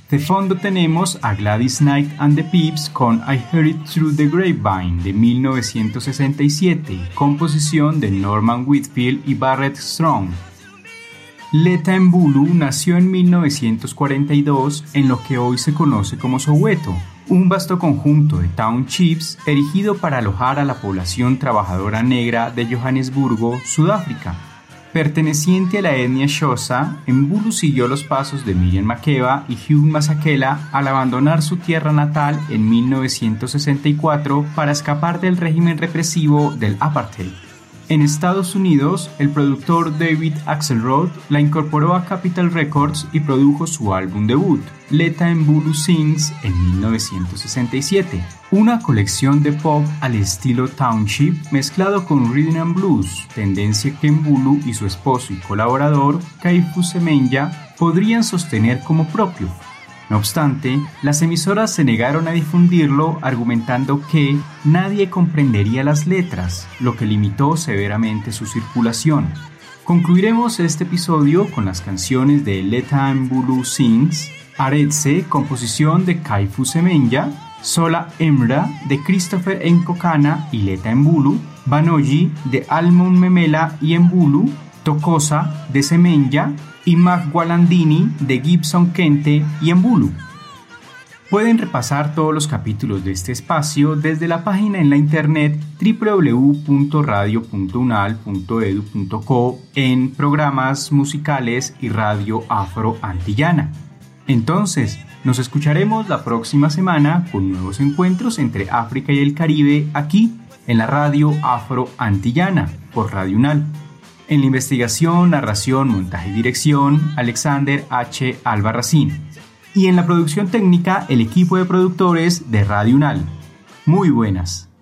De fondo tenemos a Gladys Knight and the Pips con I Heard It Through the Grapevine de 1967, composición de Norman Whitfield y Barrett Strong. Letta Mbulu nació en 1942 en lo que hoy se conoce como Soweto, un vasto conjunto de townships erigido para alojar a la población trabajadora negra de Johannesburgo, Sudáfrica. Perteneciente a la etnia Xhosa, Mbulu siguió los pasos de Miriam Makeba y Hugh Masekela al abandonar su tierra natal en 1964 para escapar del régimen represivo del apartheid. En Estados Unidos, el productor David Axelrod la incorporó a Capitol Records y produjo su álbum debut, Letta Mbulu Sings, en 1967, una colección de pop al estilo township mezclado con rhythm and blues, tendencia que Mbulu y su esposo y colaborador, Kaifu Semenya, podrían sostener como propio. No obstante, las emisoras se negaron a difundirlo argumentando que nadie comprendería las letras, lo que limitó severamente su circulación. Concluiremos este episodio con las canciones de Letta Mbulu Sings, Aretse, composición de Kaifu Semenya, Sola Emra de Christopher Nkokana y Letta Mbulu, Banoji de Almon Memela y Mbulu, Tokosa de Semenya y Magwalandini de Gibson Kente y Mbulu. Pueden repasar todos los capítulos de este espacio desde la página en la internet www.radio.unal.edu.co en programas musicales y radio afro-antillana. Entonces, nos escucharemos la próxima semana con nuevos encuentros entre África y el Caribe aquí en la radio afro-antillana por Radio Unal. En la investigación, narración, montaje y dirección, Alexander H. Albarracín. Y en la producción técnica, el equipo de productores de Radio Unal. Muy buenas.